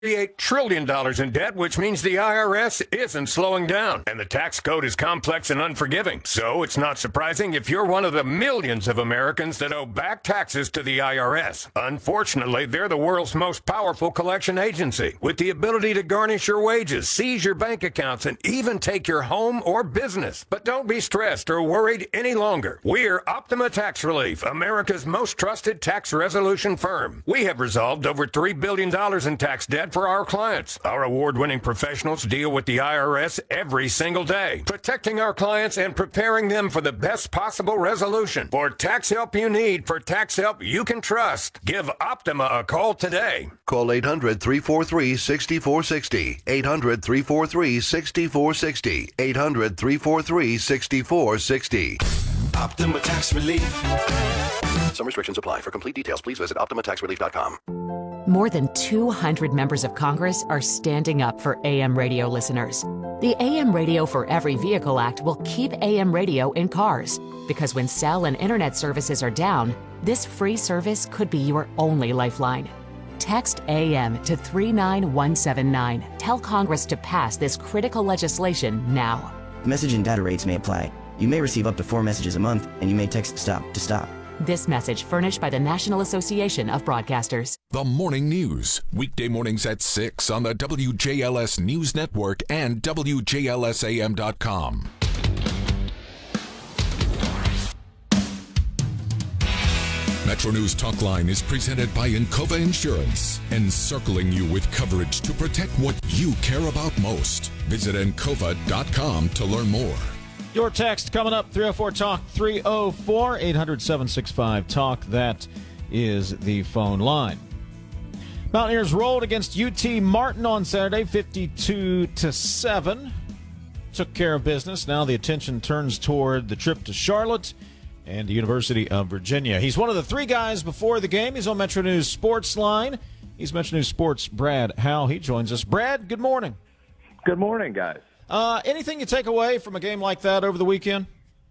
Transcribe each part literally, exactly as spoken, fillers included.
eight trillion dollars in debt, which means the I R S isn't slowing down. And the tax code is complex and unforgiving. So it's not surprising if you're one of the millions of Americans that owe back taxes to the I R S. Unfortunately, they're the world's most powerful collection agency, with the ability to garnish your wages, seize your bank accounts, and even take your home or business. But don't be stressed or worried any longer. We're Optima Tax Relief, America's most trusted tax resolution firm. We have resolved over three billion dollars in tax debt for our clients. Our award-winning professionals deal with the I R S every single day, protecting our clients and preparing them for the best possible resolution. For tax help you need, for tax help you can trust, give Optima a call today. Call eight hundred, three four three, six four six zero, eight hundred, three four three, six four six zero, eight hundred, three four three, six four six zero. Optima Tax Relief. Some restrictions apply. For complete details, please visit optima tax relief dot com. More than two hundred members of Congress are standing up for A M radio listeners. The A M Radio for Every Vehicle Act will keep A M radio in cars, because when cell and internet services are down, this free service could be your only lifeline. Text A M to three nine one seven nine. Tell Congress to pass this critical legislation now. Message and data rates may apply. You may receive up to four messages a month, and you may text STOP to stop. This message furnished by the National Association of Broadcasters. The Morning News, weekday mornings at six on the W J L S News Network and W J L S A M dot com. Metro News Talk Line is presented by Encova Insurance, encircling you with coverage to protect what you care about most. Visit encova dot com to learn more. Your text coming up, three oh four talk, three oh four, eight hundred, seven six five, talk. That is the phone line. Mountaineers rolled against U T Martin on Saturday, fifty-two to seven. Took care of business. Now the attention turns toward the trip to Charlotte and the University of Virginia. He's one of the three guys before the game. He's on Metro News Sports Line. He's Metro News Sports' Brad Howell. He joins us. Brad, good morning. Good morning, guys. Uh, anything you take away from a game like that over the weekend?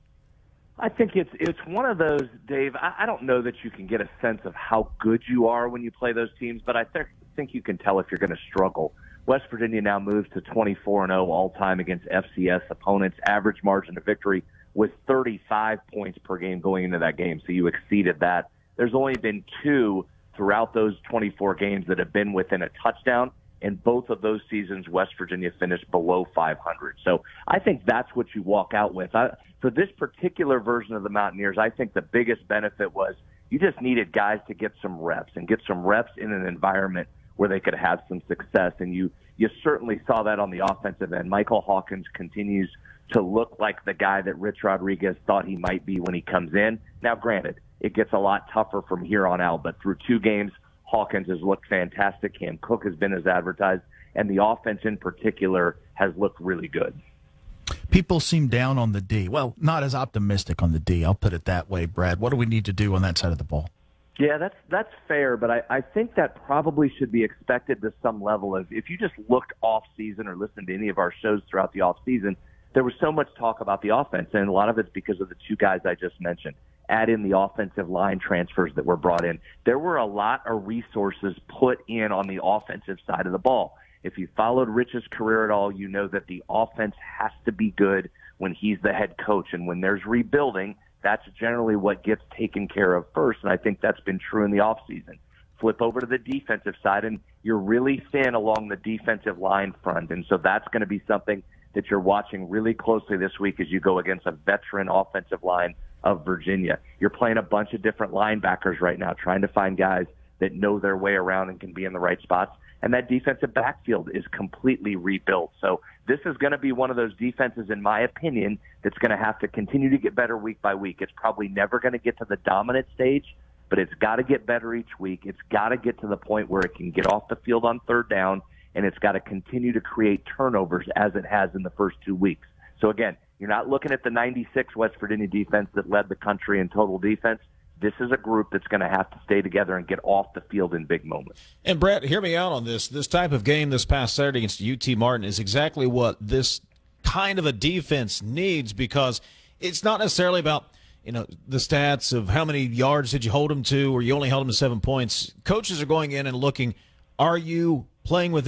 I think it's it's one of those, Dave. I, I don't know that you can get a sense of how good you are when you play those teams, but I th- think you can tell if you're going to struggle. West Virginia now moves to twenty-four and oh all-time against F C S opponents. Average margin of victory was thirty-five points per game going into that game, so you exceeded that. There's only been two throughout those twenty-four games that have been within a touchdown. In both of those seasons, West Virginia finished below five hundred. So I think that's what you walk out with. I, for this particular version of the Mountaineers, I think the biggest benefit was you just needed guys to get some reps and get some reps in an environment where they could have some success. And you, you certainly saw that on the offensive end. Michael Hawkins continues to look like the guy that Rich Rodriguez thought he might be when he comes in. Now, granted, it gets a lot tougher from here on out, but through two games, Hawkins has looked fantastic. Cam Cook has been as advertised, and the offense in particular has looked really good. People seem down on the D. Well, not as optimistic on the D. I'll put it that way, Brad. What do we need to do on that side of the ball? Yeah, that's that's fair, but I, I think that probably should be expected to some level. Of, if you just looked off-season or listened to any of our shows throughout the off-season, there was so much talk about the offense, and a lot of it's because of the two guys I just mentioned. Add in the offensive line transfers that were brought in. There were a lot of resources put in on the offensive side of the ball. If you followed Rich's career at all, you know that the offense has to be good when he's the head coach. And when there's rebuilding, that's generally what gets taken care of first. And I think that's been true in the offseason. Flip over to the defensive side, and you're really thin along the defensive line front. And so that's going to be something that you're watching really closely this week as you go against a veteran offensive line of Virginia. You're playing a bunch of different linebackers right now, trying to find guys that know their way around and can be in the right spots. And that defensive backfield is completely rebuilt. So this is going to be one of those defenses, in my opinion, that's going to have to continue to get better week by week. It's probably never going to get to the dominant stage, but it's got to get better each week. It's got to get to the point where it can get off the field on third down, and it's got to continue to create turnovers as it has in the first two weeks. So again, you're not looking at the ninety-six West Virginia defense that led the country in total defense. This is a group that's going to have to stay together and get off the field in big moments. And, Brett, hear me out on this. This type of game this past Saturday against U T Martin is exactly what this kind of a defense needs, because it's not necessarily about, you know, the stats of how many yards did you hold them to or you only held them to seven points. Coaches are going in and looking, are you playing with